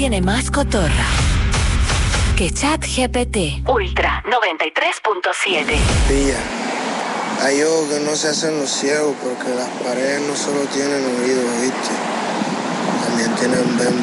tiene más cotorra que ChatGPT. Ultra 93.7. Pilla, hay ojos que no se hacen los ciegos porque las paredes no solo tienen oídos, ¿viste? También tienen